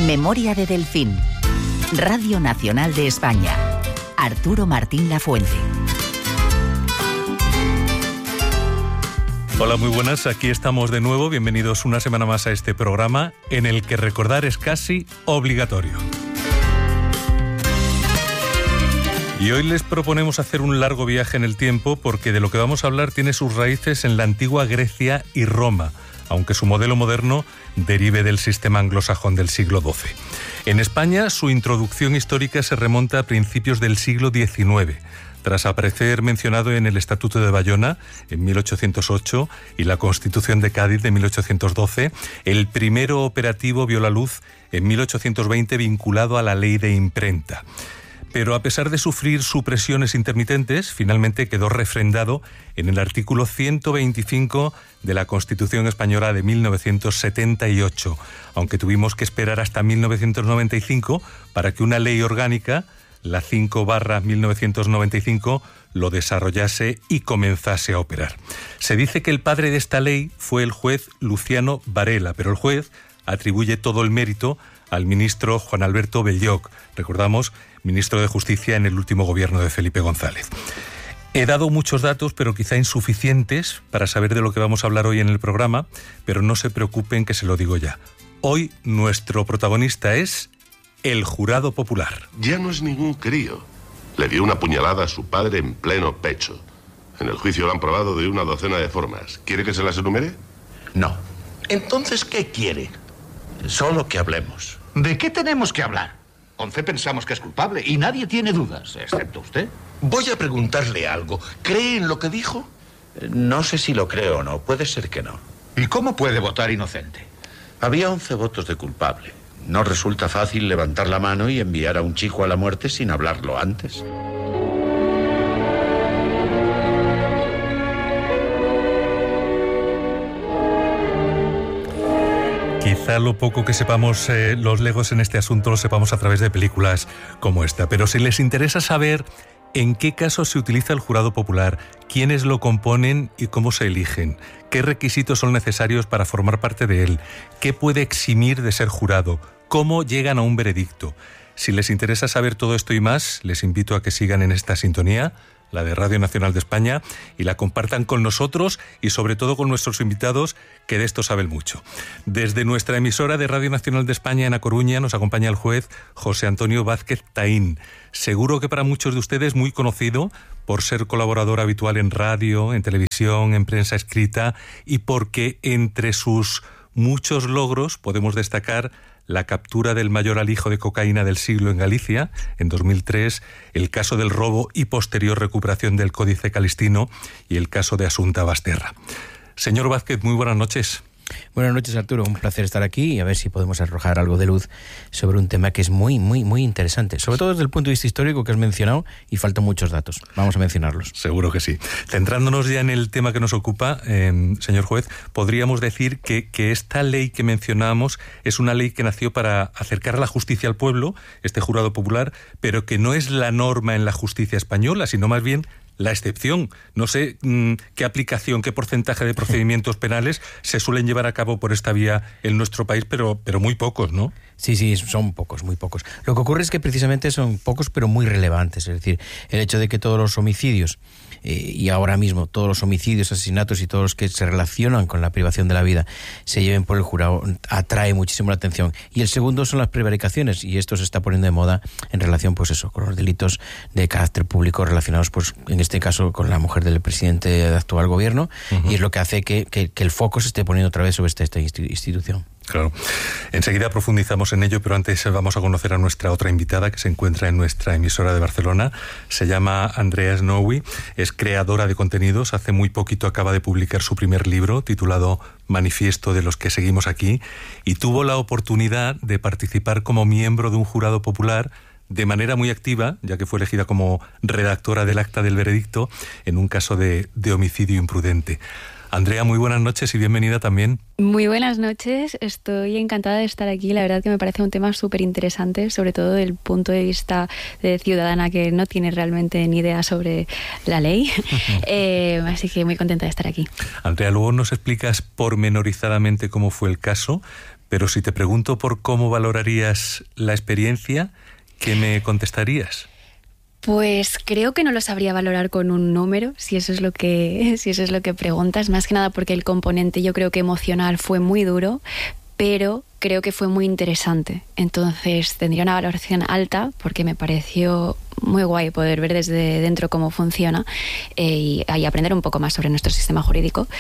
Memoria de Delfín. Radio Nacional de España. Arturo Martín Lafuente. Hola, muy buenas. Aquí estamos de nuevo. Bienvenidos una semana más a este programa en el que recordar es casi obligatorio. Y hoy les proponemos hacer un largo viaje en el tiempo porque de lo que vamos a hablar tiene sus raíces en la antigua Grecia y Roma, aunque su modelo moderno derive del sistema anglosajón del siglo XII. En España, su introducción histórica se remonta a principios del siglo XIX, tras aparecer mencionado en el Estatuto de Bayona en 1808 y la Constitución de Cádiz de 1812, el primero operativo vio la luz en 1820 vinculado a la ley de imprenta. Pero a pesar de sufrir supresiones intermitentes, finalmente quedó refrendado en el artículo 125 de la Constitución Española de 1978, aunque tuvimos que esperar hasta 1995 para que una ley orgánica, la 5/1995, lo desarrollase y comenzase a operar. Se dice que el padre de esta ley fue el juez Luciano Varela, pero el juez atribuye todo el mérito al ministro Juan Alberto Belloch, recordamos, ministro de Justicia en el último gobierno de Felipe González. He dado muchos datos, pero quizá insuficientes para saber de lo que vamos a hablar hoy en el programa, pero no se preocupen que se lo digo ya. Hoy nuestro protagonista es el jurado popular. Ya no es ningún crío. Le dio una puñalada a su padre en pleno pecho. En el juicio lo han probado de una docena de formas. ¿Quiere que se las enumere? No. Entonces, ¿qué quiere? Solo que hablemos. ¿De qué tenemos que hablar? 11 pensamos que es culpable y nadie tiene dudas, excepto usted. Voy a preguntarle algo. ¿Cree en lo que dijo? No sé si lo creo o no. Puede ser que no. ¿Y cómo puede votar inocente? Había 11 votos de culpable. No resulta fácil levantar la mano y enviar a un chico a la muerte sin hablarlo antes. Quizá lo poco que sepamos los legos en este asunto lo sepamos a través de películas como esta, pero si les interesa saber en qué casos se utiliza el jurado popular, quiénes lo componen y cómo se eligen, qué requisitos son necesarios para formar parte de él, qué puede eximir de ser jurado, cómo llegan a un veredicto. Si les interesa saber todo esto y más, les invito a que sigan en esta sintonía, la de Radio Nacional de España, y la compartan con nosotros y sobre todo con nuestros invitados, que de esto saben mucho. Desde nuestra emisora de Radio Nacional de España en A Coruña nos acompaña el juez José Antonio Vázquez Taín. Seguro que para muchos de ustedes muy conocido por ser colaborador habitual en radio, en televisión, en prensa escrita, y porque entre sus muchos logros podemos destacar la captura del mayor alijo de cocaína del siglo en Galicia, en 2003, el caso del robo y posterior recuperación del Códice Calistino y el caso de Asunta Basterra. Señor Vázquez, muy buenas noches. Buenas noches, Arturo. Un placer estar aquí y a ver si podemos arrojar algo de luz sobre un tema que es muy, muy, muy interesante. Sobre todo desde el punto de vista histórico que has mencionado y faltan muchos datos. Vamos a mencionarlos. Seguro que sí. Centrándonos ya en el tema que nos ocupa, señor juez, podríamos decir que esta ley que mencionamos es una ley que nació para acercar la justicia al pueblo, este jurado popular, pero que no es la norma en la justicia española, sino más bien la excepción. No sé qué aplicación, qué porcentaje de procedimientos penales se suelen llevar a cabo por esta vía en nuestro país, pero muy pocos, ¿no? Sí, son pocos, muy pocos. Lo que ocurre es que precisamente son pocos, pero muy relevantes. Es decir, el hecho de que todos los homicidios, y ahora mismo todos los homicidios, asesinatos y todos los que se relacionan con la privación de la vida se lleven por el jurado, atrae muchísimo la atención. Y el segundo son las prevaricaciones, y esto se está poniendo de moda en relación, pues eso, con los delitos de carácter público relacionados, pues en este caso, con la mujer del presidente del actual gobierno, y es lo que hace que el foco se esté poniendo otra vez sobre esta institución. Claro. Enseguida profundizamos en ello, pero antes vamos a conocer a nuestra otra invitada que se encuentra en nuestra emisora de Barcelona. Se llama Andrea Snowy, es creadora de contenidos. Hace muy poquito acaba de publicar su primer libro titulado Manifiesto de los que seguimos aquí y tuvo la oportunidad de participar como miembro de un jurado popular de manera muy activa, ya que fue elegida como redactora del acta del veredicto en un caso de homicidio imprudente. Andrea, muy buenas noches y bienvenida también. Muy buenas noches, estoy encantada de estar aquí. La verdad que me parece un tema súper interesante, sobre todo desde el punto de vista de ciudadana que no tiene realmente ni idea sobre la ley. Así que muy contenta de estar aquí. Andrea, luego nos explicas pormenorizadamente cómo fue el caso, pero si te pregunto por cómo valorarías la experiencia, ¿qué me contestarías? Pues creo que no lo sabría valorar con un número, si eso es lo que preguntas, más que nada porque el componente yo creo que emocional fue muy duro, pero creo que fue muy interesante. Entonces tendría una valoración alta porque me pareció muy guay poder ver desde dentro cómo funciona y aprender un poco más sobre nuestro sistema jurídico,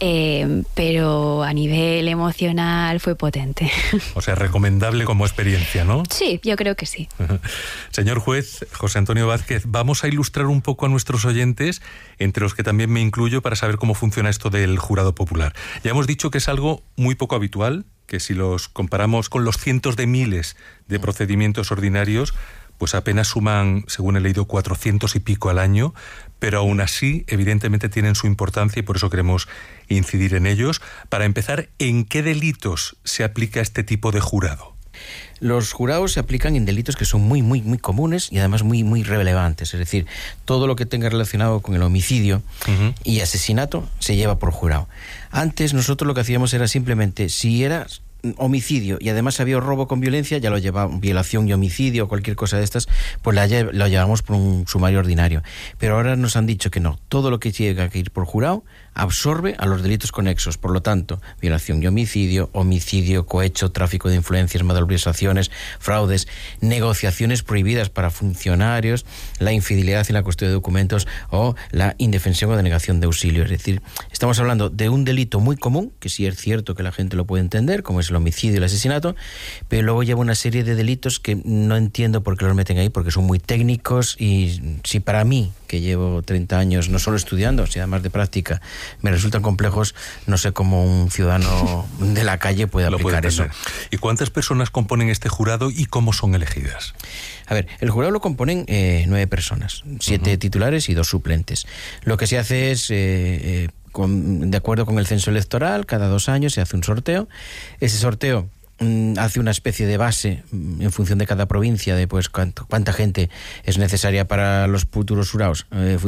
pero a nivel emocional fue potente. O sea, recomendable como experiencia, ¿no? Sí, yo creo que sí. Señor juez José Antonio Vázquez, vamos a ilustrar un poco a nuestros oyentes, entre los que también me incluyo, para saber cómo funciona esto del jurado popular. Ya hemos dicho que es algo muy poco habitual, que si los comparamos con los cientos de miles de procedimientos ordinarios, pues apenas suman, según he leído, 400 y pico al año, pero aún así, evidentemente, tienen su importancia y por eso queremos incidir en ellos. Para empezar, ¿en qué delitos se aplica este tipo de jurado? Los jurados se aplican en delitos que son muy, muy, muy comunes y además muy, muy relevantes. Es decir, todo lo que tenga relacionado con el homicidio y asesinato se lleva por jurado. Antes nosotros lo que hacíamos era simplemente, si era homicidio y además había robo con violencia, ya lo llevamos, violación y homicidio o cualquier cosa de estas, pues lo llevamos por un sumario ordinario. Pero ahora nos han dicho que no, todo lo que llega a ir por jurado absorbe a los delitos conexos. Por lo tanto, violación y homicidio, cohecho, tráfico de influencias, malversaciones, fraudes, negociaciones prohibidas para funcionarios, la infidelidad en la custodia de documentos o la indefensión o denegación de auxilio. Es decir, estamos hablando de un delito muy común, que sí es cierto que la gente lo puede entender, como es el homicidio y el asesinato, pero luego lleva una serie de delitos que no entiendo por qué los meten ahí, porque son muy técnicos y si para mí, que llevo 30 años no solo estudiando, sino además de práctica, me resultan complejos, no sé cómo un ciudadano de la calle puede aplicar eso. ¿Y cuántas personas componen este jurado y cómo son elegidas? A ver, el jurado lo componen 9 personas, 7 titulares y 2 suplentes. Lo que se hace es, de acuerdo con el censo electoral, cada 2 años se hace un sorteo. Ese sorteo hace una especie de base en función de cada provincia de pues cuánta gente es necesaria para los futuros jurados,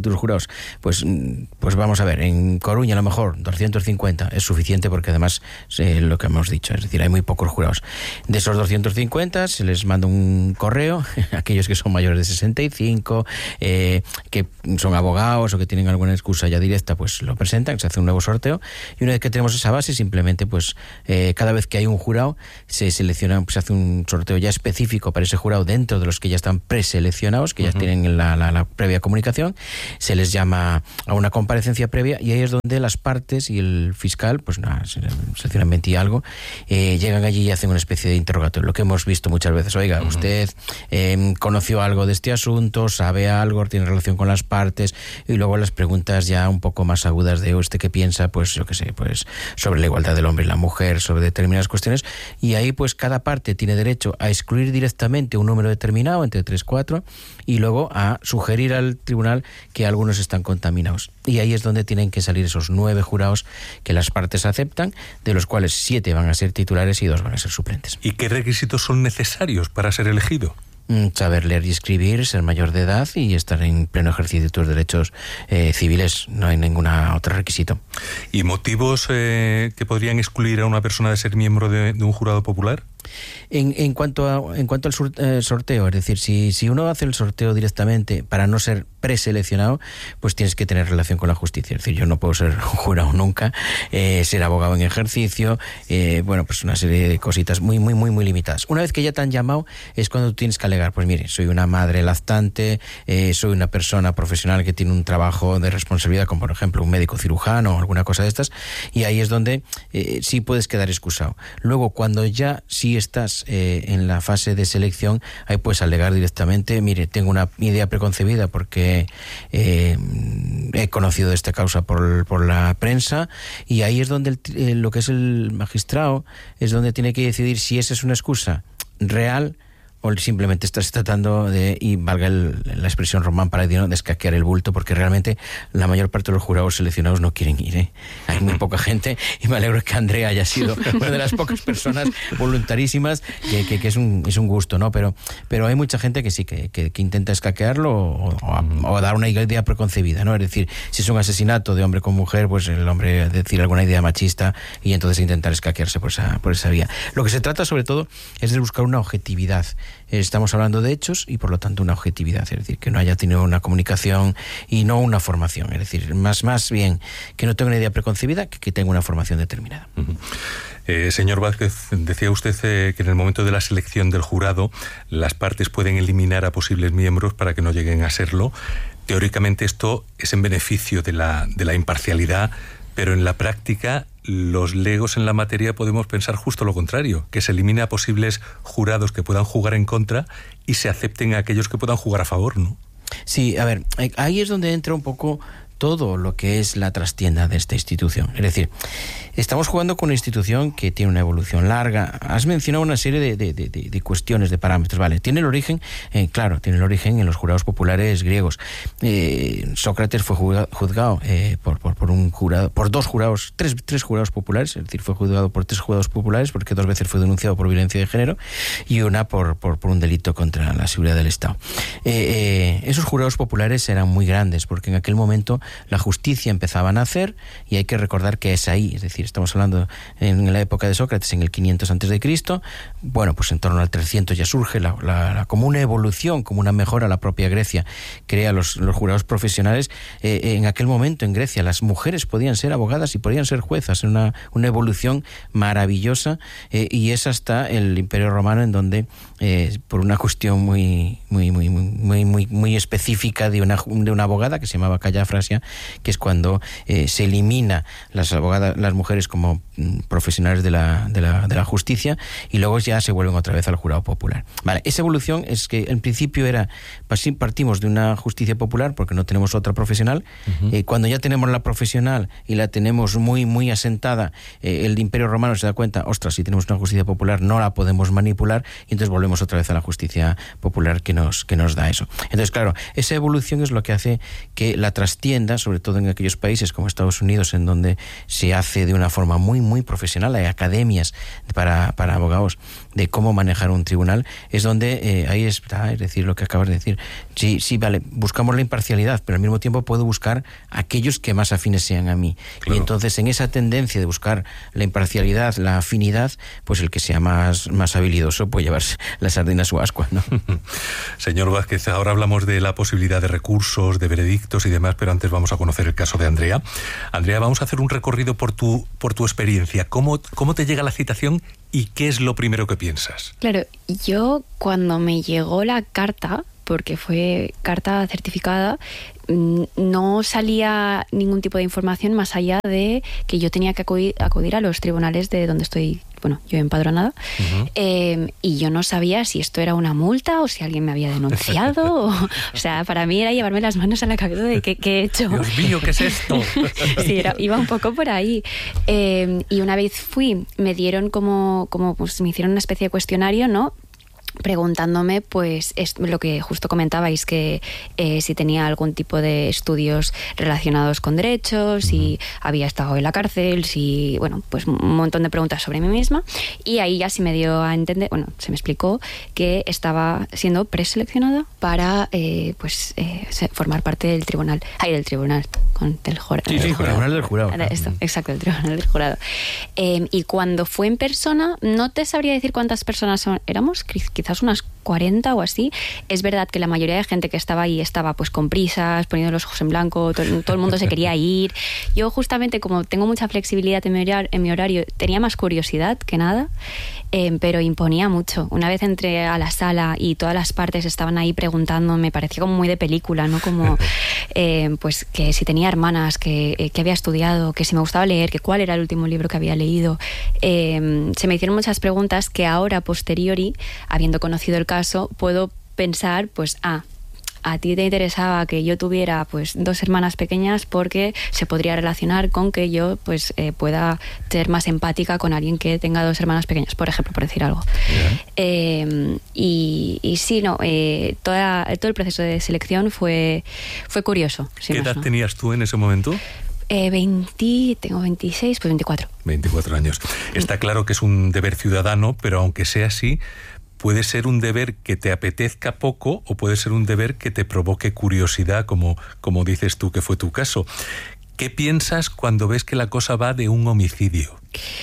pues vamos a ver, en Coruña a lo mejor 250 es suficiente porque además lo que hemos dicho, es decir, hay muy pocos jurados. De esos 250 se les manda un correo a aquellos que son mayores de 65, que son abogados o que tienen alguna excusa ya directa, pues lo presentan, se hace un nuevo sorteo y una vez que tenemos esa base simplemente pues cada vez que hay un jurado se selecciona, pues se hace un sorteo ya específico para ese jurado dentro de los que ya están preseleccionados, que ya tienen la previa comunicación, se les llama a una comparecencia previa y ahí es donde las partes y el fiscal, pues nada, seleccionan 20 y algo, llegan allí y hacen una especie de interrogatorio, lo que hemos visto muchas veces, oiga, usted conoció algo de este asunto, sabe algo, tiene relación con las partes, y luego las preguntas ya un poco más agudas de usted qué piensa, pues yo qué sé, pues sobre la igualdad del hombre y la mujer, sobre determinadas cuestiones, y ahí pues cada parte tiene derecho a excluir directamente un número determinado, entre 3, 4, y luego a sugerir al tribunal que algunos están contaminados. Y ahí es donde tienen que salir esos 9 jurados que las partes aceptan, de los cuales 7 van a ser titulares y 2 van a ser suplentes. ¿Y qué requisitos son necesarios para ser elegido? Saber leer y escribir, ser mayor de edad y estar en pleno ejercicio de tus derechos civiles. No hay ningún otro requisito. ¿Y motivos que podrían excluir a una persona de ser miembro de un jurado popular? En cuanto al sorteo, es decir, si uno hace el sorteo directamente para no ser preseleccionado, pues tienes que tener relación con la justicia. Es decir, yo no puedo ser jurado nunca, ser abogado en ejercicio, bueno, pues una serie de cositas muy, muy, muy, muy limitadas. Una vez que ya te han llamado, es cuando tú tienes que alegar, pues mire, soy una madre lactante, soy una persona profesional que tiene un trabajo de responsabilidad, como por ejemplo un médico cirujano o alguna cosa de estas, y ahí es donde sí puedes quedar excusado. Luego, cuando ya sí estás en la fase de selección, ahí puedes alegar directamente, mire, tengo una idea preconcebida porque he conocido esta causa por la prensa, y ahí es donde lo que es el magistrado es donde tiene que decidir si esa es una excusa real o simplemente estás tratando de, y valga la expresión román paladino, de escaquear el bulto, porque realmente la mayor parte de los jurados seleccionados no quieren ir, ¿eh? Hay muy poca gente, y me alegro que Andrea haya sido una de las pocas personas voluntarísimas, que es un gusto, ¿no? Pero hay mucha gente que sí, que intenta escaquearlo o dar una idea preconcebida, ¿no? Es decir, si es un asesinato de hombre con mujer, pues el hombre decir alguna idea machista y entonces intentar escaquearse por esa vía. Lo que se trata sobre todo es de buscar una objetividad. Estamos hablando de hechos y por lo tanto una objetividad, es decir, que no haya tenido una comunicación y no una formación, es decir, más bien que no tenga una idea preconcebida que tenga una formación determinada. Señor Vázquez, decía usted que en el momento de la selección del jurado las partes pueden eliminar a posibles miembros para que no lleguen a serlo. Teóricamente esto es en beneficio de la imparcialidad, pero en la práctica los legos en la materia podemos pensar justo lo contrario, que se elimine a posibles jurados que puedan jugar en contra y se acepten a aquellos que puedan jugar a favor, ¿no? Sí, a ver, ahí es donde entra un poco todo lo que es la trastienda de esta institución. Es decir, estamos jugando con una institución que tiene una evolución larga. Has mencionado una serie de cuestiones, de parámetros. Vale, tiene el origen, tiene el origen en los jurados populares griegos. Sócrates fue juzgado por tres jurados populares, es decir, fue juzgado por 3 jurados populares porque 2 veces fue denunciado por violencia de género y una por un delito contra la seguridad del Estado. Esos jurados populares eran muy grandes porque en aquel momento la justicia empezaba a nacer y hay que recordar que es ahí, es decir, estamos hablando en la época de Sócrates, en el 500 a.C., bueno, pues en torno al 300 ya surge como una evolución, como una mejora. La propia Grecia crea los jurados profesionales. En aquel momento en Grecia las mujeres podían ser abogadas y podían ser juezas, una evolución maravillosa, y es hasta el Imperio Romano en donde por una cuestión muy específica de una abogada que se llamaba Callafrasia, que es cuando se elimina las mujeres como profesionales de la justicia y luego ya se vuelven otra vez al jurado popular. Vale, esa evolución es que en principio partimos de una justicia popular porque no tenemos otra profesional. Cuando ya tenemos la profesional y la tenemos muy asentada, el Imperio Romano se da cuenta, ostras, si tenemos una justicia popular no la podemos manipular, y entonces volvemos otra vez a la justicia popular que nos da eso. Entonces, claro, esa evolución es lo que hace que la trastienda, sobre todo en aquellos países como Estados Unidos, en donde se hace de una forma muy profesional, hay academias para abogados de cómo manejar un tribunal, es donde ahí está, es decir, lo que acabas de decir. Sí, vale, buscamos la imparcialidad, pero al mismo tiempo puedo buscar aquellos que más afines sean a mí. Claro. Y entonces en esa tendencia de buscar la imparcialidad, la afinidad, pues el que sea más habilidoso puede llevarse la sardina a su ascua, ¿no? Señor Vázquez, ahora hablamos de la posibilidad de recursos, de veredictos y demás, pero antes vamos a conocer el caso de Andrea. Andrea, vamos a hacer un recorrido por tu experiencia. ¿Cómo te llega la citación y qué es lo primero que piensas? Claro, yo cuando me llegó la carta, porque fue carta certificada, no salía ningún tipo de información más allá de que yo tenía que acudir a los tribunales de donde estoy, yo empadronada, y yo no sabía si esto era una multa o si alguien me había denunciado. O sea, para mí era llevarme las manos a la cabeza de qué he hecho. Dios mío, ¿qué es esto? Sí, iba un poco por ahí. Y una vez me dieron pues me hicieron una especie de cuestionario, ¿no? Preguntándome, pues, lo que justo comentabais, que si tenía algún tipo de estudios relacionados con derechos, si había estado en la cárcel, pues un montón de preguntas sobre mí misma. Y ahí ya se me dio a entender, se me explicó que estaba siendo preseleccionada para formar parte del tribunal. Del tribunal, del jurado. Sí, el tribunal del jurado. Esto, exacto, el tribunal del jurado. Y cuando fue en persona, no te sabría decir cuántas personas éramos, quizás unas 40 o así. Es verdad que la mayoría de gente que estaba ahí estaba pues con prisas, poniendo los ojos en blanco, todo el mundo se quería ir. Yo justamente, como tengo mucha flexibilidad en mi horario, tenía más curiosidad que nada, pero imponía mucho. Una vez entré a la sala y todas las partes estaban ahí preguntando, me parecía como muy de película, ¿no? Como pues que si tenía hermanas, que había estudiado, que si me gustaba leer, que cuál era el último libro que había leído. Se me hicieron muchas preguntas que ahora, posteriori, habiendo conocido el caso, puedo pensar, pues, a ti te interesaba que yo tuviera pues 2 hermanas pequeñas porque se podría relacionar con que yo pues pueda ser más empática con alguien que tenga 2 hermanas pequeñas, por ejemplo, por decir algo. Y sí, no, todo el proceso de selección fue curioso. ¿Qué edad tenías tú en ese momento? Tengo 26, pues 24. 24 años. Está claro que es un deber ciudadano, pero aunque sea así, puede ser un deber que te apetezca poco o puede ser un deber que te provoque curiosidad, como dices tú que fue tu caso. ¿Qué piensas cuando ves que la cosa va de un homicidio?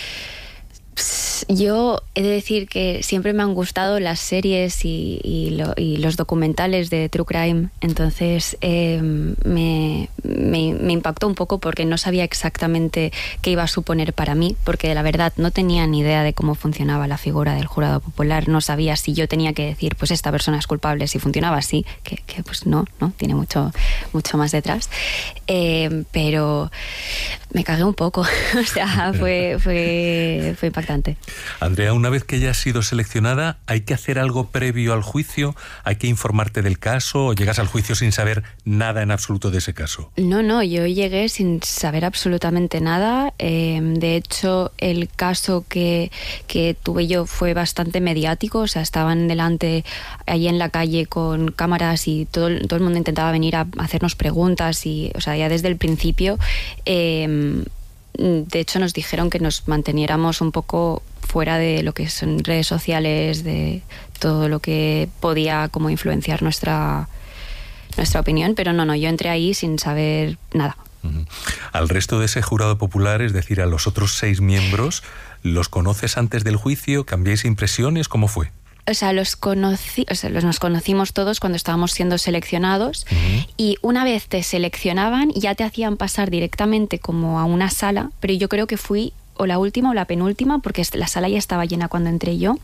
Yo he de decir que siempre me han gustado las series y los documentales de True Crime, entonces me impactó un poco porque no sabía exactamente qué iba a suponer para mí, porque la verdad no tenía ni idea de cómo funcionaba la figura del jurado popular, no sabía si yo tenía que decir pues esta persona es culpable, si funcionaba así, que pues no, tiene mucho más detrás, pero me cagué un poco, o sea, fue impactante. Andrea, una vez que ya has sido seleccionada, ¿hay que hacer algo previo al juicio? ¿Hay que informarte del caso o llegas al juicio sin saber nada en absoluto de ese caso? No, yo llegué sin saber absolutamente nada. De hecho, el caso que tuve yo fue bastante mediático, o sea, estaban delante, allí en la calle con cámaras y todo el mundo intentaba venir a hacernos preguntas y, o sea, ya desde el principio... de hecho, nos dijeron que nos manteniéramos un poco fuera de lo que son redes sociales, de todo lo que podía como influenciar nuestra opinión, pero no, yo entré ahí sin saber nada. Al resto de ese jurado popular, es decir, a los otros 6 miembros, ¿los conoces antes del juicio? ¿Cambiáis impresiones? ¿Cómo fue? O sea, nos conocimos todos cuando estábamos siendo seleccionados y una vez te seleccionaban ya te hacían pasar directamente como a una sala, pero yo creo que fui o la última o la penúltima porque la sala ya estaba llena cuando entré yo.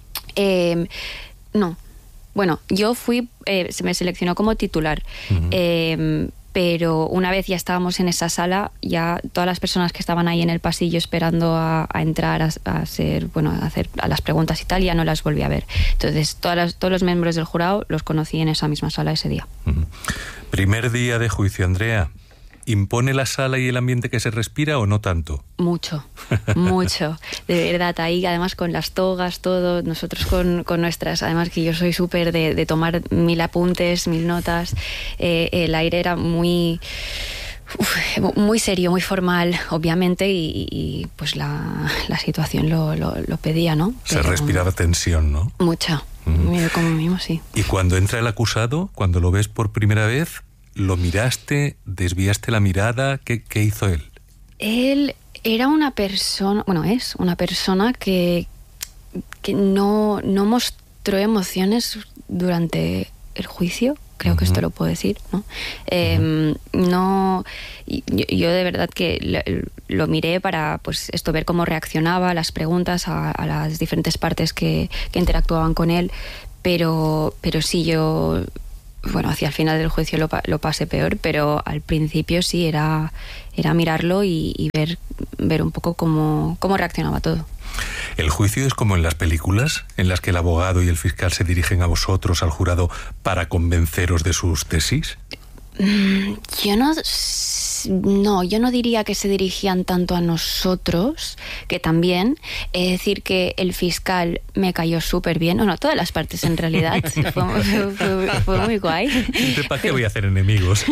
No, bueno, yo fui, se me seleccionó como titular, pero una vez ya estábamos en esa sala, ya todas las personas que estaban ahí en el pasillo esperando a entrar a hacer a las preguntas y tal, ya no las volví a ver. Entonces todos los miembros del jurado los conocí en esa misma sala ese día. Primer día de juicio, Andrea. ¿Impone la sala y el ambiente que se respira o no tanto? Mucho, de verdad, ahí además con las togas, todo, nosotros con nuestras, además que yo soy súper de tomar 1000 apuntes, 1000 notas, el aire era muy serio, muy formal, obviamente, y pues la situación lo pedía, ¿no? Pero se respiraba tensión, ¿no? Mucha, como mismo, sí. ¿Y cuando entra el acusado, cuando lo ves por primera vez, lo miraste, desviaste la mirada? ¿Qué hizo él? Él era una persona, es una persona que no mostró emociones durante el juicio. Creo que esto lo puedo decir, ¿no? No, yo de verdad que lo miré para pues esto, ver cómo reaccionaba a las preguntas, a las diferentes partes que interactuaban con él, pero sí, yo, hacia el final del juicio lo pasé peor, pero al principio sí, era mirarlo y ver un poco cómo reaccionaba todo. ¿El juicio es como en las películas, en las que el abogado y el fiscal se dirigen a vosotros, al jurado, para convenceros de sus tesis? Yo no diría que se dirigían tanto a nosotros, que también. Es decir, que el fiscal me cayó súper bien. Todas las partes en realidad. fue muy guay. ¿Para qué voy a hacer enemigos?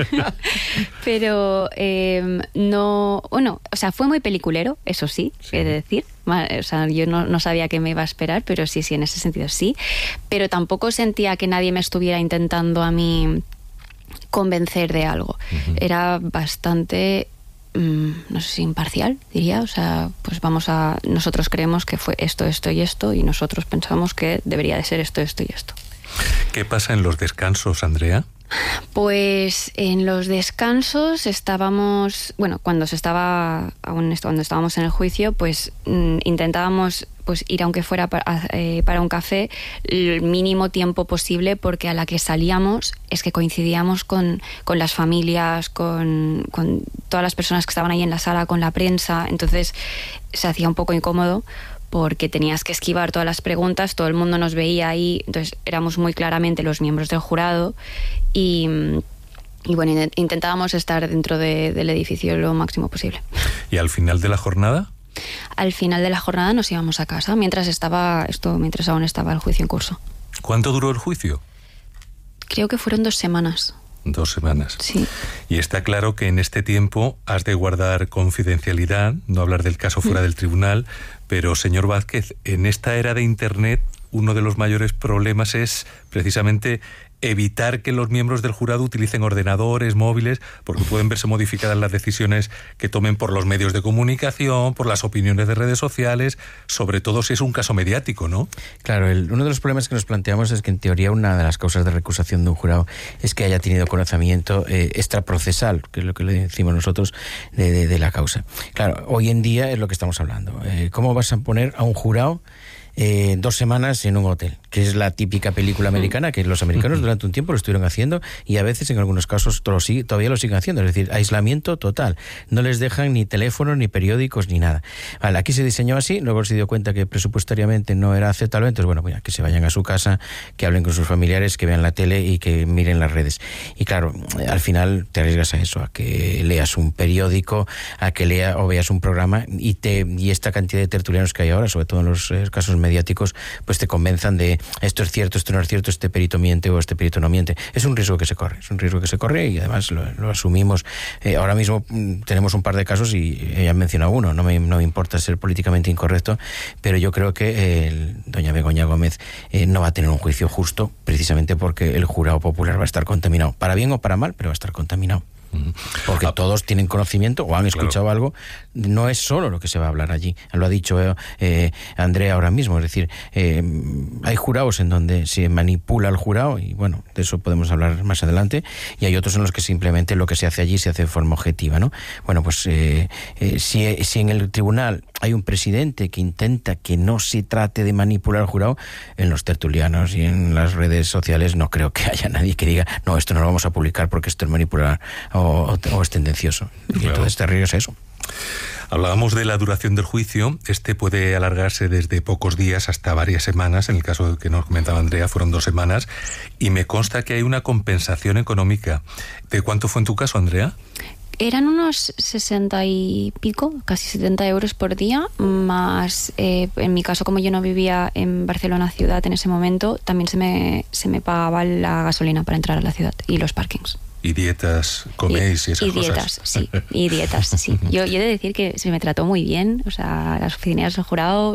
Pero no... fue muy peliculero, eso sí, he de decir. Yo no sabía qué me iba a esperar, pero sí, en ese sentido sí. Pero tampoco sentía que nadie me estuviera intentando a mí convencer de algo. Era bastante, no sé si imparcial, diría. Pues nosotros creemos que fue esto y esto, y nosotros pensamos que debería de ser esto y esto. ¿Qué pasa en los descansos, Andrea? Pues en los descansos estábamos, cuando estábamos en el juicio, pues intentábamos pues ir, aunque fuera para un café, el mínimo tiempo posible, porque a la que salíamos es que coincidíamos con las familias, con todas las personas que estaban ahí en la sala, con la prensa. Entonces se hacía un poco incómodo porque tenías que esquivar todas las preguntas, todo el mundo nos veía ahí, entonces éramos muy claramente los miembros del jurado y bueno, intentábamos estar dentro del edificio lo máximo posible. ¿Y al final de la jornada? Al final de la jornada nos íbamos a casa, mientras aún estaba el juicio en curso. ¿Cuánto duró el juicio? Creo que fueron 2 semanas. 2 semanas. Sí. Y está claro que en este tiempo has de guardar confidencialidad, no hablar del caso fuera del tribunal, pero, señor Vázquez, en esta era de Internet, uno de los mayores problemas es precisamente evitar que los miembros del jurado utilicen ordenadores, móviles, porque pueden verse modificadas las decisiones que tomen por los medios de comunicación, por las opiniones de redes sociales, sobre todo si es un caso mediático, ¿no? Claro, uno de los problemas que nos planteamos es que, en teoría, una de las causas de recusación de un jurado es que haya tenido conocimiento extraprocesal, que es lo que le decimos nosotros, de la causa. Claro, hoy en día es lo que estamos hablando. ¿Cómo vas a poner a un jurado 2 semanas en un hotel? Que es la típica película americana, que los americanos durante un tiempo lo estuvieron haciendo y a veces en algunos casos todavía lo siguen haciendo, es decir, aislamiento total. No les dejan ni teléfonos, ni periódicos, ni nada. Vale, aquí se diseñó así, luego se dio cuenta que presupuestariamente no era aceptable, entonces bueno, mira, que se vayan a su casa, que hablen con sus familiares, que vean la tele y que miren las redes. Y claro, al final te arriesgas a eso, a que leas un periódico, a que leas o veas un programa y esta cantidad de tertulianos que hay ahora, sobre todo en los casos mediáticos, pues te convenzan de esto es cierto, esto no es cierto, este perito miente o este perito no miente. Es un riesgo que se corre y además lo asumimos. Ahora mismo tenemos un par de casos y ya han mencionado uno, no me importa ser políticamente incorrecto, pero yo creo que doña Begoña Gómez no va a tener un juicio justo precisamente porque el jurado popular va a estar contaminado, para bien o para mal, pero va a estar contaminado. Porque todos tienen conocimiento o han escuchado algo. No es solo lo que se va a hablar allí, lo ha dicho Andrea ahora mismo, es decir, hay jurados en donde se manipula el jurado y bueno, de eso podemos hablar más adelante, y hay otros en los que simplemente lo que se hace allí se hace de forma objetiva, ¿no? Bueno, pues si en el tribunal hay un presidente que intenta que no se trate de manipular al jurado, en los tertulianos y en las redes sociales no creo que haya nadie que diga no, esto no lo vamos a publicar porque esto es manipular o es tendencioso. Claro. Y entonces te arriesgas a eso. Hablábamos de la duración del juicio. Este puede alargarse desde pocos días hasta varias semanas. En el caso que nos comentaba Andrea, fueron 2 semanas. Y me consta que hay una compensación económica. ¿De cuánto fue en tu caso, Andrea? Eran unos 60 y pico, casi 70 euros por día, más en mi caso, como yo no vivía en Barcelona ciudad en ese momento, también se me pagaba la gasolina para entrar a la ciudad y los parkings. ¿Y dietas coméis y esas cosas? Y dietas, sí. Yo he de decir que se me trató muy bien, o sea, las oficinas del jurado,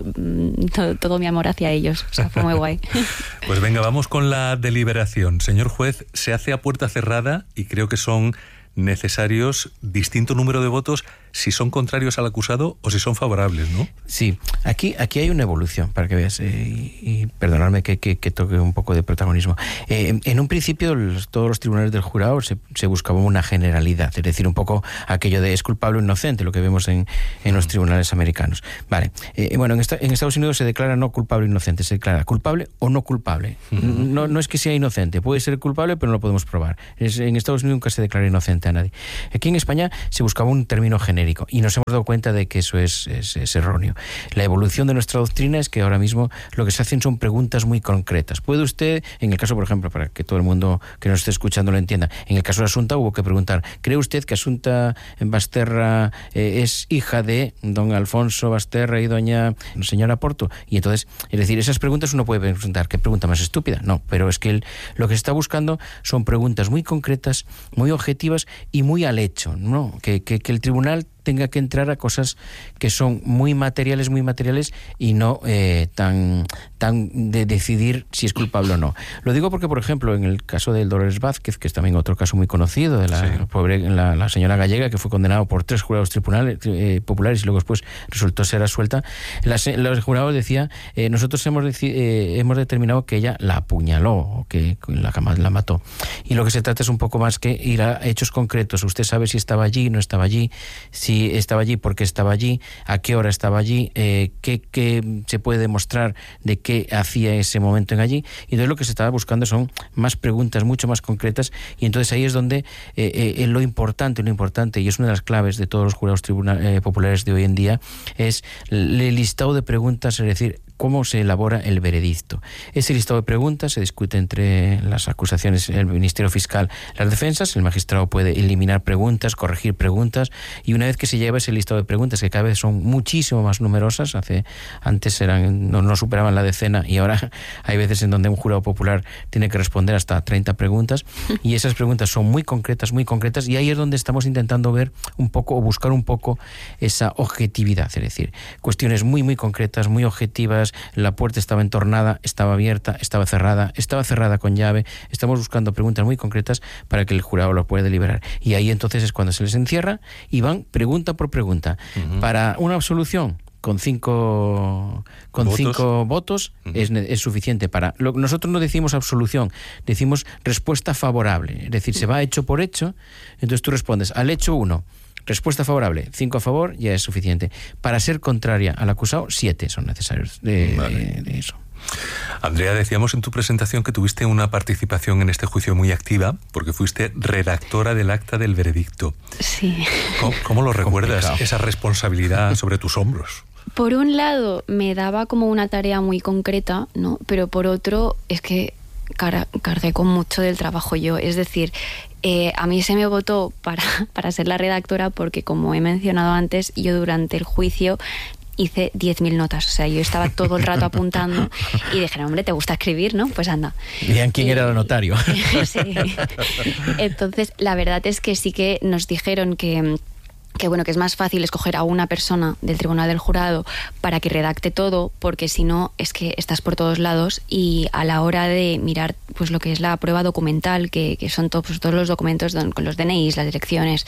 todo mi amor hacia ellos, o sea, fue muy guay. Pues venga, vamos con la deliberación. Señor juez, se hace a puerta cerrada y creo que son necesarios distinto número de votos si son contrarios al acusado o si son favorables, ¿no? Sí, aquí hay una evolución, para que veas, y perdonadme que toque un poco de protagonismo. En un principio todos los tribunales del jurado se buscaba una generalidad, es decir, un poco aquello de es culpable o inocente, lo que vemos en los tribunales americanos. Vale, bueno, en Estados Unidos se declara no culpable o inocente, se declara culpable o no culpable. No es que sea inocente, puede ser culpable pero no lo podemos probar. En Estados Unidos nunca se declara inocente a nadie. Aquí en España se buscaba un término genérico y nos hemos dado cuenta de que eso es erróneo. La evolución de nuestra doctrina es que ahora mismo lo que se hacen son preguntas muy concretas. ¿Puede usted, en el caso, por ejemplo, para que todo el mundo que nos esté escuchando lo entienda, en el caso de Asunta hubo que preguntar, ¿cree usted que Asunta Basterra es hija de don Alfonso Basterra y doña señora Porto? Y entonces, es decir, esas preguntas uno puede preguntar, ¿qué pregunta más estúpida? No, pero es que lo que se está buscando son preguntas muy concretas, muy objetivas y muy al hecho, ¿no? Que el tribunal tenga que entrar a cosas que son muy materiales y no tan de decidir si es culpable o no. Lo digo porque, por ejemplo, en el caso del Dolores Vázquez, que es también otro caso muy conocido, de la señora gallega, que fue condenado por 3 jurados populares y luego después resultó ser absuelta, los jurados decían, nosotros hemos determinado que ella la apuñaló o que la mató. Y lo que se trata es un poco más que ir a hechos concretos. Usted sabe si estaba allí, no estaba allí, si estaba allí, por qué estaba allí, a qué hora estaba allí, qué se puede demostrar de qué qué hacía ese momento en allí, y entonces lo que se estaba buscando son más preguntas mucho más concretas, y entonces ahí es donde lo importante, y es una de las claves de todos los jurados populares de hoy en día, es el listado de preguntas, es decir, cómo se elabora el veredicto. Ese listado de preguntas se discute entre las acusaciones, el Ministerio Fiscal, las defensas. El magistrado puede eliminar preguntas, corregir preguntas, y una vez que se lleva ese listado de preguntas, que cada vez son muchísimo más numerosas, antes no superaban la decena, y ahora hay veces en donde un jurado popular tiene que responder hasta 30 preguntas, y esas preguntas son muy concretas, y ahí es donde estamos intentando ver un poco, o buscar un poco esa objetividad, es decir, cuestiones muy, muy concretas, muy objetivas. La puerta estaba entornada, estaba abierta, estaba cerrada con llave. Estamos buscando preguntas muy concretas para que el jurado lo pueda deliberar. Y ahí entonces es cuando se les encierra y van pregunta por pregunta. Para una absolución con cinco votos es suficiente. Nosotros no decimos absolución, decimos respuesta favorable. Es decir, se va hecho por hecho, entonces tú respondes al hecho 1. Respuesta favorable, 5 a favor, ya es suficiente. Para ser contraria al acusado, 7 son necesarios de eso. Andrea, decíamos en tu presentación que tuviste una participación en este juicio muy activa, porque fuiste redactora del acta del veredicto. Sí. ¿Cómo lo recuerdas, esa responsabilidad sobre tus hombros? Por un lado, me daba como una tarea muy concreta, ¿no? Pero por otro, es que cargué con mucho del trabajo yo. Es decir, a mí se me votó para ser la redactora porque, como he mencionado antes, yo durante el juicio hice 10.000 notas. O sea, yo estaba todo el rato apuntando y dijeron, hombre, ¿te gusta escribir, no? Pues anda. Vean quién era el notario. Sí. Entonces, la verdad es que sí que nos dijeron que es más fácil escoger a una persona del Tribunal del Jurado para que redacte todo, porque si no es que estás por todos lados, y a la hora de mirar pues lo que es la prueba documental, que son todos los documentos con los DNIs, las direcciones,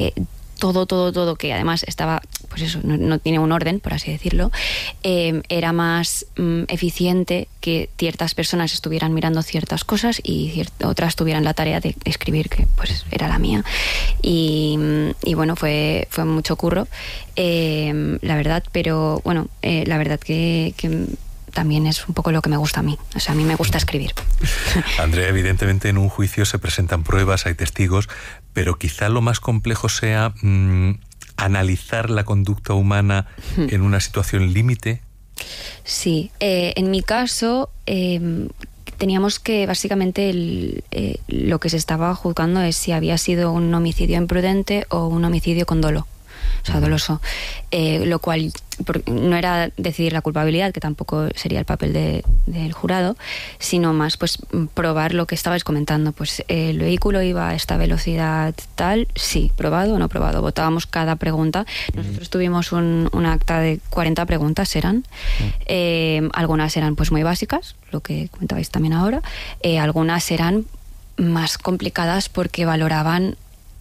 todo, que además estaba, pues eso, no tiene un orden, por así decirlo, era más eficiente que ciertas personas estuvieran mirando ciertas cosas y otras tuvieran la tarea de escribir, que pues era la mía. Y bueno, fue mucho curro, la verdad, pero bueno, la verdad que también es un poco lo que me gusta a mí. O sea, a mí me gusta escribir. Andrea, evidentemente en un juicio se presentan pruebas, hay testigos, pero quizá lo más complejo sea analizar la conducta humana en una situación límite. Sí, en mi caso teníamos que básicamente lo que se estaba juzgando es si había sido un homicidio imprudente o un homicidio con dolo. O sea, doloso. Lo cual no era decidir la culpabilidad, que tampoco sería el papel del jurado, sino más pues probar lo que estabais comentando. Pues el vehículo iba a esta velocidad tal, sí, probado o no probado. Votábamos cada pregunta. Nosotros tuvimos un acta de 40 preguntas, eran. Algunas eran pues muy básicas, lo que comentabais también ahora. Algunas eran más complicadas porque valoraban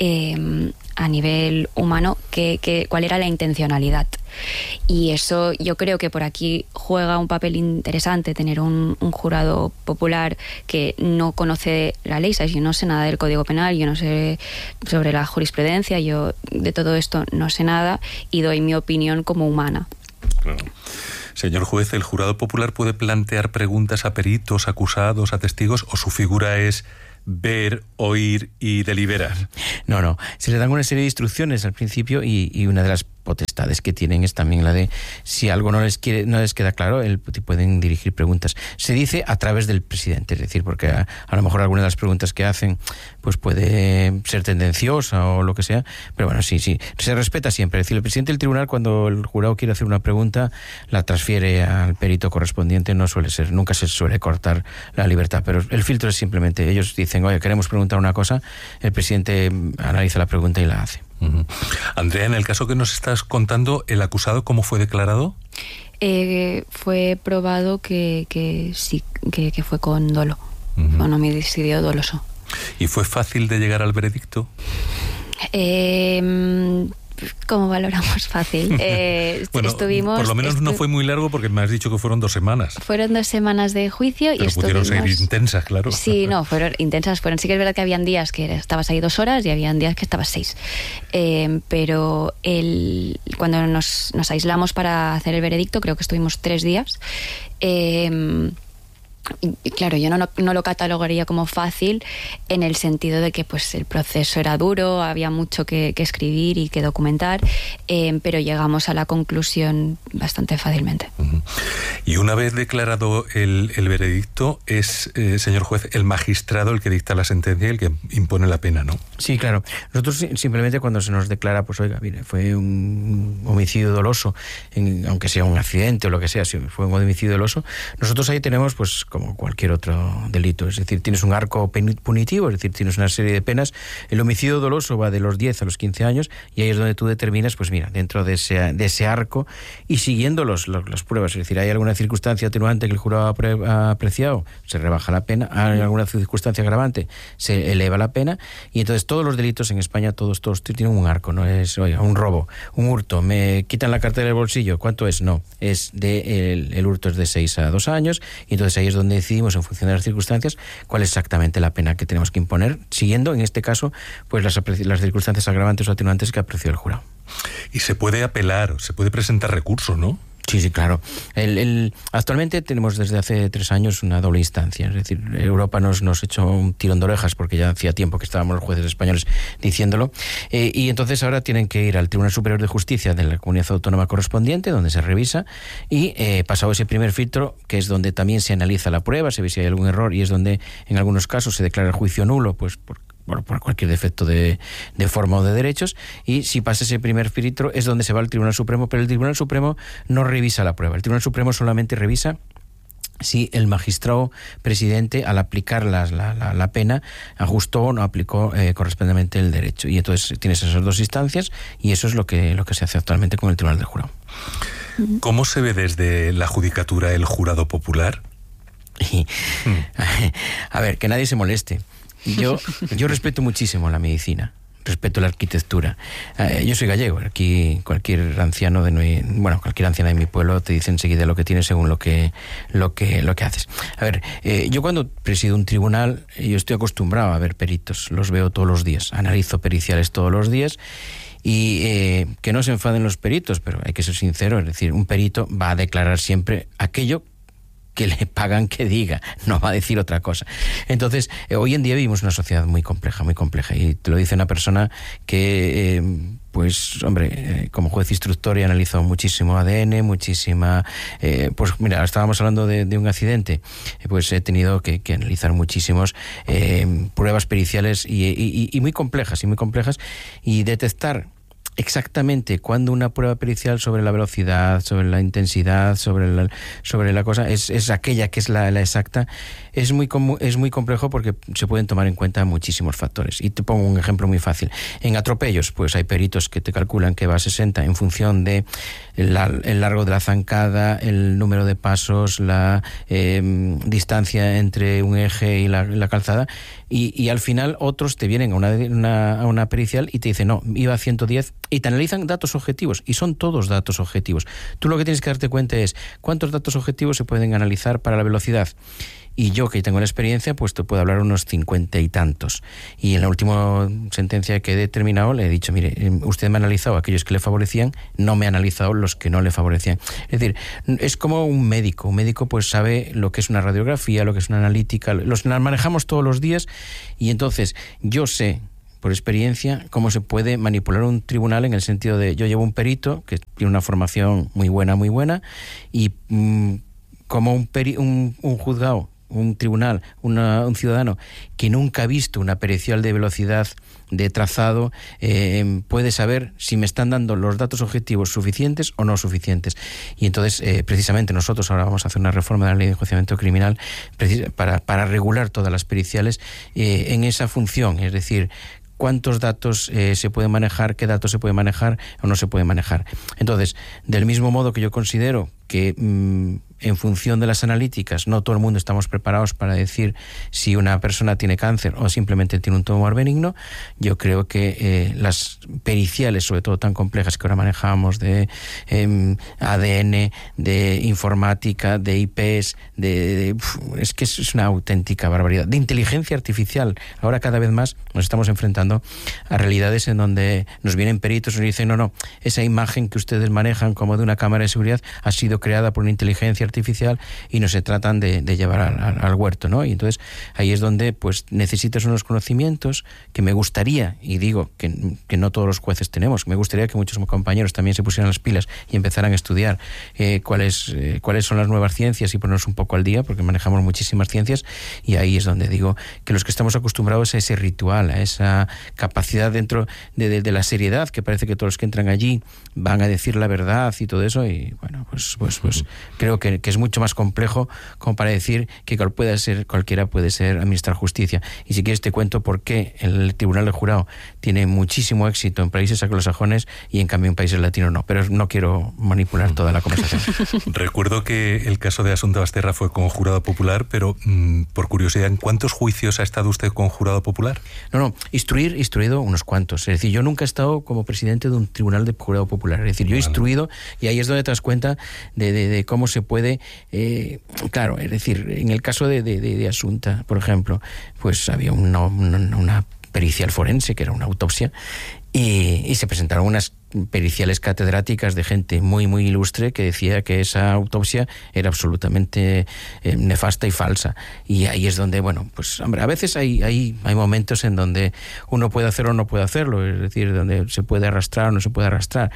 a nivel humano cuál era la intencionalidad, y eso yo creo que por aquí juega un papel interesante, tener un jurado popular que no conoce la ley. ¿Sabes? Yo no sé nada del Código Penal, yo no sé sobre la jurisprudencia, yo de todo esto no sé nada y doy mi opinión como humana. Claro. Señor juez, ¿el jurado popular puede plantear preguntas a peritos, acusados, a testigos, o su figura es ver, oír y deliberar? No. Se le dan una serie de instrucciones al principio y una de las potestades que tienen es también la de, si algo no les queda claro, pueden dirigir preguntas. Se dice a través del presidente, es decir, porque a lo mejor alguna de las preguntas que hacen pues puede ser tendenciosa o lo que sea, pero bueno, sí, se respeta siempre. Es decir, el presidente del tribunal, cuando el jurado quiere hacer una pregunta, la transfiere al perito correspondiente, nunca se suele cortar la libertad, pero el filtro es simplemente, ellos dicen, oye, queremos preguntar una cosa, el presidente analiza la pregunta y la hace. Andrea, en el caso que nos estás contando, ¿el acusado cómo fue declarado? Fue probado que sí, que fue con dolo, con homicidio doloso. ¿Y fue fácil de llegar al veredicto? ¿Cómo valoramos fácil? Bueno, estuvimos, por lo menos no fue muy largo porque me has dicho que fueron 2 semanas. Fueron 2 semanas de juicio. Pero pudieron ser intensas, claro. Sí, no, fueron intensas. Sí que es verdad que habían días que estabas ahí 2 horas y habían días que estabas 6. Pero cuando nos aislamos para hacer el veredicto, creo que estuvimos 3 días. Y claro, yo no lo catalogaría como fácil en el sentido de que pues el proceso era duro, había mucho que escribir y que documentar, pero llegamos a la conclusión bastante fácilmente. Y una vez declarado el veredicto, es, señor juez, el magistrado el que dicta la sentencia y el que impone la pena, ¿no? Sí, claro. Nosotros simplemente cuando se nos declara, pues oiga, mire, fue un homicidio doloso, aunque sea un accidente o lo que sea, si fue un homicidio doloso, nosotros ahí tenemos pues como cualquier otro delito, es decir, tienes un arco punitivo, es decir, tienes una serie de penas. El homicidio doloso va de los 10 a los 15 años y ahí es donde tú determinas, pues mira, dentro de ese arco y siguiendo las pruebas, es decir, hay alguna circunstancia atenuante que el jurado ha apreciado, se rebaja la pena, hay alguna circunstancia agravante, se eleva la pena, y entonces todos los delitos en España, todos tienen un arco, no es, oiga, un robo, un hurto, me quitan la cartera del bolsillo, ¿cuánto es? No, es el hurto es de 6 a 2 años, y entonces ahí es donde decidimos en función de las circunstancias cuál es exactamente la pena que tenemos que imponer, siguiendo en este caso pues las circunstancias agravantes o atenuantes que apreció el jurado. Y se puede apelar, se puede presentar recurso, ¿no? Sí, claro. Actualmente tenemos desde hace 3 años una doble instancia. Es decir, Europa nos echó un tirón de orejas porque ya hacía tiempo que estábamos los jueces españoles diciéndolo. Y entonces ahora tienen que ir al Tribunal Superior de Justicia de la comunidad autónoma correspondiente, donde se revisa. Y pasado ese primer filtro, que es donde también se analiza la prueba, se ve si hay algún error, y es donde en algunos casos se declara el juicio nulo, pues por cualquier defecto de forma o de derechos, y si pasa ese primer filtro es donde se va al Tribunal Supremo, pero el Tribunal Supremo no revisa la prueba. El Tribunal Supremo solamente revisa si el magistrado presidente, al aplicar la pena, ajustó o no aplicó correspondientemente el derecho. Y entonces tienes esas 2 instancias, y eso es lo que se hace actualmente con el Tribunal del Jurado. ¿Cómo se ve desde la judicatura el jurado popular? A ver, que nadie se moleste. Yo respeto muchísimo la medicina, respeto la arquitectura. Yo soy gallego, aquí cualquier anciano cualquier anciana de mi pueblo te dice enseguida lo que tienes según lo que haces. A ver, yo cuando presido un tribunal, yo estoy acostumbrado a ver peritos, los veo todos los días, analizo periciales todos los días. Y que no se enfaden los peritos, pero hay que ser sincero, es decir, un perito va a declarar siempre aquello que le pagan que diga, no va a decir otra cosa. Entonces, hoy en día vivimos una sociedad muy compleja, y te lo dice una persona que, como juez instructor, he analizado muchísimo ADN, pues mira, estábamos hablando de un accidente, pues he tenido que analizar muchísimos pruebas periciales y muy complejas, y detectar exactamente cuando una prueba pericial sobre la velocidad, sobre la intensidad, sobre la cosa es aquella que es la exacta, es muy complejo porque se pueden tomar en cuenta muchísimos factores. Y te pongo un ejemplo muy fácil. En atropellos, pues hay peritos que te calculan que va a 60 en función de el largo de la zancada, el número de pasos, la distancia entre un eje y la calzada, y al final otros te vienen a una pericial y te dicen, no, iba a 110, y te analizan datos objetivos, y son todos datos objetivos. Tú lo que tienes que darte cuenta es cuántos datos objetivos se pueden analizar para la velocidad. Y yo, que tengo la experiencia, pues te puedo hablar unos 50 y tantos. Y en la última sentencia que he determinado le he dicho, mire, usted me ha analizado aquellos que le favorecían, no me ha analizado los que no le favorecían. Es decir, es como un médico. Un médico pues sabe lo que es una radiografía, lo que es una analítica, los manejamos todos los días, y entonces yo sé por experiencia cómo se puede manipular un tribunal, en el sentido de, yo llevo un perito que tiene una formación muy buena, y como un juzgado, un tribunal, un ciudadano que nunca ha visto una pericial de velocidad, de trazado, puede saber si me están dando los datos objetivos suficientes o no suficientes. Y entonces, precisamente nosotros ahora vamos a hacer una reforma de la ley de enjuiciamiento criminal para regular todas las periciales en esa función, es decir, cuántos datos se pueden manejar, qué datos se puede manejar o no se puede manejar. Entonces, del mismo modo que yo considero que en función de las analíticas, no todo el mundo estamos preparados para decir si una persona tiene cáncer o simplemente tiene un tumor benigno. Yo creo que las periciales, sobre todo tan complejas que ahora manejamos, de ADN, de informática, de IPs, es que es una auténtica barbaridad. De inteligencia artificial. Ahora cada vez más nos estamos enfrentando a realidades en donde nos vienen peritos y nos dicen, no, esa imagen que ustedes manejan como de una cámara de seguridad ha sido creada por una inteligencia artificial y no se tratan de llevar al huerto, ¿no? Y entonces ahí es donde pues necesitas unos conocimientos que me gustaría, y digo que no todos los jueces tenemos, me gustaría que muchos compañeros también se pusieran las pilas y empezaran a estudiar cuáles son las nuevas ciencias y ponernos un poco al día, porque manejamos muchísimas ciencias, y ahí es donde digo que los que estamos acostumbrados a ese ritual, a esa capacidad dentro de la seriedad, que parece que todos los que entran allí van a decir la verdad y todo eso, y bueno, pues creo que es mucho más complejo como para decir que cualquiera puede ser administrar justicia. Y si quieres te cuento por qué el Tribunal del Jurado tiene muchísimo éxito en países anglosajones y en cambio en países latinos no, pero no quiero manipular toda la conversación. Recuerdo que el caso de Asunta Basterra fue con jurado popular, pero por curiosidad, ¿en cuántos juicios ha estado usted con jurado popular? No, instruido unos cuantos. Es decir, yo nunca he estado como presidente de un tribunal de jurado popular. Es decir, yo he instruido, y ahí es donde te das cuenta de cómo se puede. Claro, es decir, en el caso de Asunta, por ejemplo, pues había una pericial forense, que era una autopsia, y se presentaron unas periciales catedráticas de gente muy, muy ilustre que decía que esa autopsia era absolutamente nefasta y falsa. Y ahí es donde, bueno, pues hombre, a veces hay momentos en donde uno puede hacerlo o no puede hacerlo, es decir, donde se puede arrastrar o no se puede arrastrar.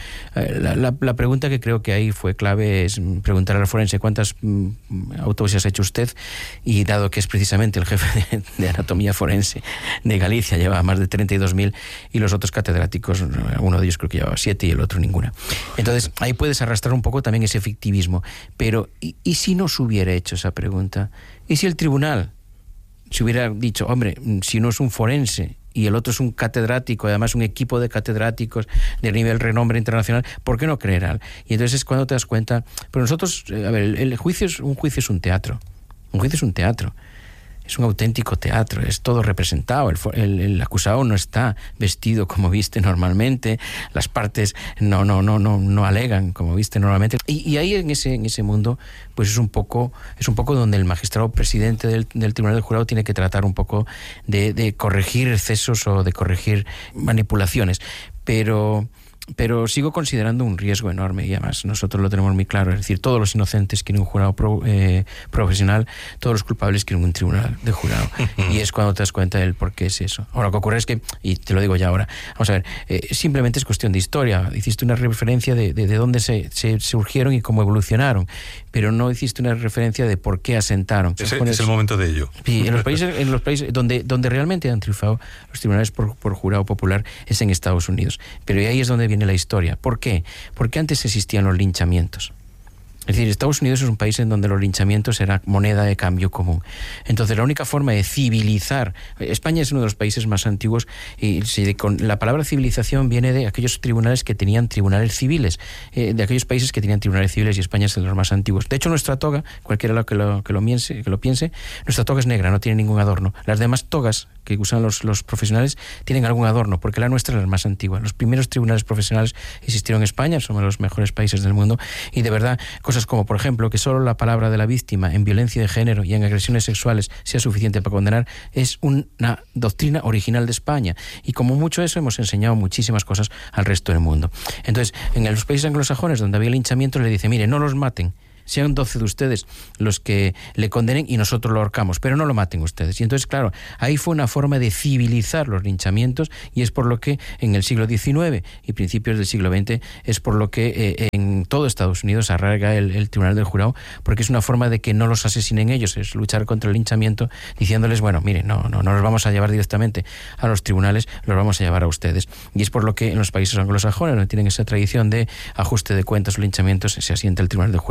La pregunta que creo que ahí fue clave es preguntar al forense cuántas autopsias ha hecho usted, y dado que es precisamente el jefe de anatomía forense de Galicia, lleva más de 32.000, y los otros catedráticos, uno de ellos creo que llevaba 7 y el otro ninguna. Entonces ahí puedes arrastrar un poco también ese fictivismo, pero ¿y si no se hubiera hecho esa pregunta? ¿Y si el tribunal se hubiera dicho, hombre, si uno es un forense y el otro es un catedrático, además un equipo de catedráticos de nivel renombre internacional, ¿por qué no creer al? Y entonces es cuando te das cuenta, pero nosotros, a ver, un juicio es un teatro. Un juicio es un teatro. Es un auténtico teatro, es todo representado. El acusado no está vestido como viste normalmente, las partes no alegan como viste normalmente. Y ahí en ese mundo, pues es un poco donde el magistrado presidente del Tribunal del Jurado tiene que tratar un poco de corregir excesos o de corregir manipulaciones. Pero sigo considerando un riesgo enorme, y además nosotros lo tenemos muy claro, es decir, todos los inocentes quieren un jurado profesional, todos los culpables quieren un tribunal de jurado, y es cuando te das cuenta del por qué es eso. Ahora, lo que ocurre es que, y te lo digo ya ahora, vamos a ver, simplemente es cuestión de historia. Hiciste una referencia de dónde se surgieron y cómo evolucionaron, pero no hiciste una referencia de por qué asentaron. Es el momento de ello. Sí, en los países donde realmente han triunfado los tribunales por jurado popular es en Estados Unidos, pero ahí es donde viene la historia. ¿Por qué? Porque antes existían los linchamientos. Es decir, Estados Unidos es un país en donde los linchamientos era moneda de cambio común. Entonces, la única forma de civilizar... España es uno de los países más antiguos, y la palabra civilización viene de aquellos tribunales que tenían tribunales civiles, de aquellos países que tenían tribunales civiles, y España es de los más antiguos. De hecho, nuestra toga, cualquiera que lo piense, nuestra toga es negra, no tiene ningún adorno. Las demás togas que usan los profesionales tienen algún adorno, porque la nuestra es la más antigua. Los primeros tribunales profesionales existieron en España, somos los mejores países del mundo, y de verdad, cosas como, por ejemplo, que solo la palabra de la víctima en violencia de género y en agresiones sexuales sea suficiente para condenar, es una doctrina original de España, y como mucho eso hemos enseñado muchísimas cosas al resto del mundo. Entonces, en los países anglosajones donde había linchamientos, le dice, mire, no los maten, sean 12 de ustedes los que le condenen y nosotros lo ahorcamos, pero no lo maten ustedes. Y entonces, claro, ahí fue una forma de civilizar los linchamientos, y es por lo que en el siglo XIX y principios del siglo XX es por lo que en todo Estados Unidos arraiga el Tribunal del Jurado, porque es una forma de que no los asesinen ellos, es luchar contra el linchamiento diciéndoles, bueno, miren, no los vamos a llevar directamente a los tribunales, los vamos a llevar a ustedes. Y es por lo que en los países anglosajones, donde tienen esa tradición de ajuste de cuentas o linchamientos, se asienta el Tribunal del Jurado.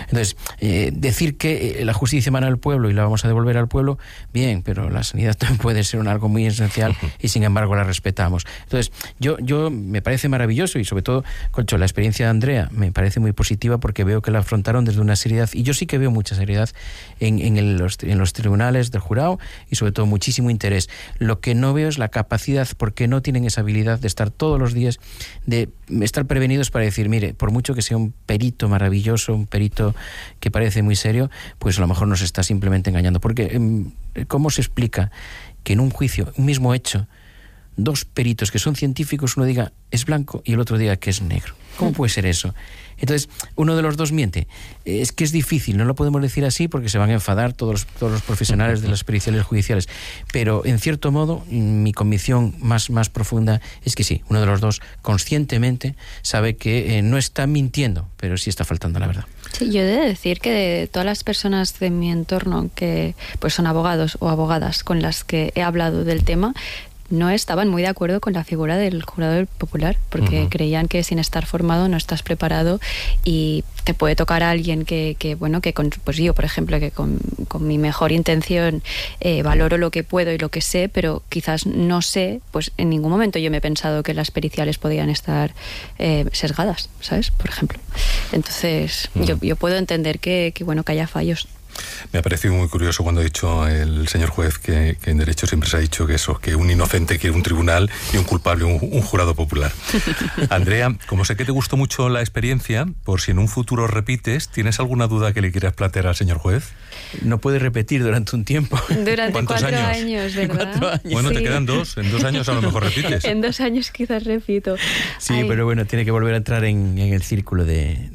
Entonces, decir que la justicia emana al pueblo y la vamos a devolver al pueblo, bien, pero la sanidad también puede ser algo muy esencial y sin embargo la respetamos. Entonces, yo me parece maravilloso y sobre todo, concho, la experiencia de Andrea me parece muy positiva porque veo que la afrontaron desde una seriedad, y yo sí que veo mucha seriedad en los tribunales del jurado y sobre todo muchísimo interés. Lo que no veo es la capacidad, porque no tienen esa habilidad de estar todos los días, de estar prevenidos para decir, mire, por mucho que sea un perito maravilloso, un perito que parece muy serio, pues a lo mejor nos está simplemente engañando. Porque, ¿cómo se explica que en un juicio, un mismo hecho, dos peritos que son científicos, uno diga es blanco y el otro diga que es negro? ¿Cómo puede ser eso? Entonces, uno de los dos miente. Es que es difícil, no lo podemos decir así porque se van a enfadar todos los profesionales de las periciales judiciales. Pero, en cierto modo, mi convicción más profunda es que sí, uno de los dos conscientemente sabe que no está mintiendo, pero sí está faltando a la verdad. Sí, yo he de decir que de todas las personas de mi entorno que pues son abogados o abogadas con las que he hablado del tema, no estaban muy de acuerdo con la figura del jurado popular, porque creían que sin estar formado no estás preparado y te puede tocar a alguien que pues yo, por ejemplo, que con mi mejor intención valoro lo que puedo y lo que sé, pero quizás no sé, pues en ningún momento yo me he pensado que las periciales podían estar sesgadas, ¿sabes? Por ejemplo. Entonces, yo puedo entender que haya fallos. Me ha parecido muy curioso cuando ha dicho el señor juez que en derecho siempre se ha dicho que un inocente quiere un tribunal y un culpable un jurado popular. Andrea, como sé que te gustó mucho la experiencia, por si en un futuro repites, ¿tienes alguna duda que le quieras plantear al señor juez? No puede repetir durante un tiempo. Durante 4 años, ¿verdad? 4 años. Bueno, sí. Te quedan 2. En 2 años a lo mejor repites. En 2 años quizás repito. Sí, pero bueno, tiene que volver a entrar en el círculo de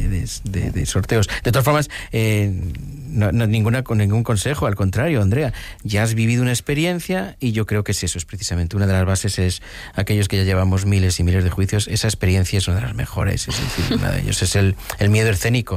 sorteos. De todas formas, ningún consejo, al contrario, Andrea, ya has vivido una experiencia y yo creo que es eso, es precisamente una de las bases, es aquellos que ya llevamos miles y miles de juicios, esa experiencia es una de las mejores, es decir, una de ellos es el miedo escénico.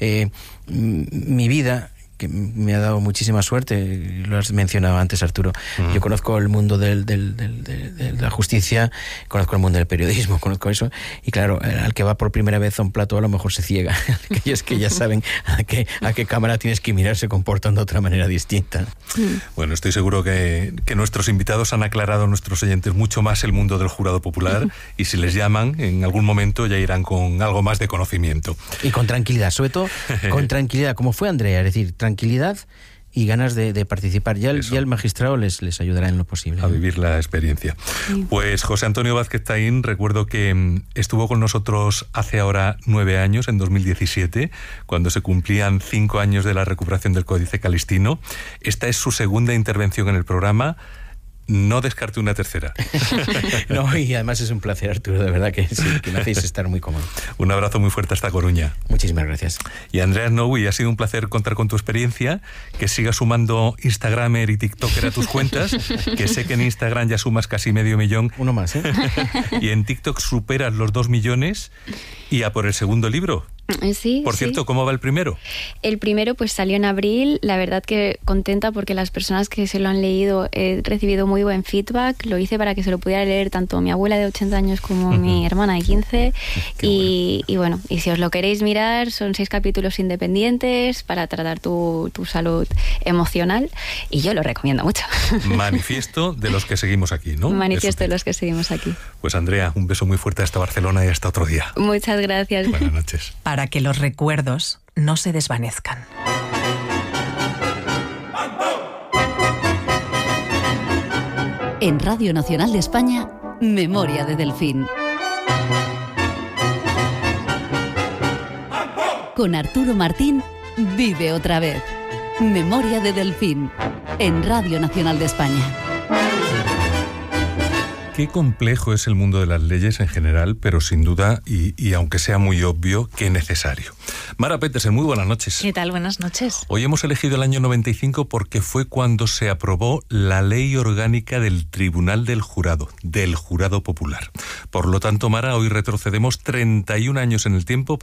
Mi vida, que me ha dado muchísima suerte, lo has mencionado antes, Arturo. Yo conozco el mundo de la justicia, conozco el mundo del periodismo, conozco eso, y claro, al que va por primera vez a un plató a lo mejor se ciega. Aquellos que ya saben a qué cámara tienes que mirar se comportan de otra manera distinta. Bueno, estoy seguro que nuestros invitados han aclarado a nuestros oyentes mucho más el mundo del jurado popular y si les llaman, en algún momento ya irán con algo más de conocimiento. Y con tranquilidad, sobre todo con tranquilidad, como fue Andrea, es decir, tranquilidad y ganas de participar. Ya el magistrado les ayudará en lo posible. A vivir la experiencia. Sí. Pues José Antonio Vázquez Taín, recuerdo que estuvo con nosotros hace ahora 9 años, en 2017, cuando se cumplían 5 años de la recuperación del Códice Calistino. Esta es su segunda intervención en el programa. No descarte una tercera. No, y además es un placer, Arturo, de verdad que sí, que me hacéis estar muy cómodo. Un abrazo muy fuerte hasta Coruña. Muchísimas gracias. Y Andrea Snowy, ha sido un placer contar con tu experiencia, que sigas sumando Instagramer y TikToker a tus cuentas, que sé que en Instagram ya sumas casi 500.000. Uno más, ¿eh? Y en TikTok superas los 2 millones y a por el segundo libro. Sí, por cierto, ¿cómo va el primero? El primero pues salió en abril, la verdad que contenta porque las personas que se lo han leído he recibido muy buen feedback, lo hice para que se lo pudiera leer tanto mi abuela de 80 años como mi hermana de 15 y bueno, y si os lo queréis mirar son 6 capítulos independientes para tratar tu salud emocional y yo lo recomiendo mucho. Manifiesto de los que seguimos aquí, ¿no? Manifiesto de los que seguimos aquí. Pues Andrea, un beso muy fuerte hasta Barcelona y hasta otro día. Muchas gracias. Buenas noches. Para que los recuerdos no se desvanezcan. En Radio Nacional de España, Memoria de Delfín. Con Arturo Martín, vive otra vez. Memoria de Delfín, en Radio Nacional de España. Qué complejo es el mundo de las leyes en general, pero sin duda, y aunque sea muy obvio, qué necesario. Mara Petersen, muy buenas noches. ¿Qué tal? Buenas noches. Hoy hemos elegido el año 95 porque fue cuando se aprobó la Ley Orgánica del Tribunal del Jurado Popular. Por lo tanto, Mara, hoy retrocedemos 31 años en el tiempo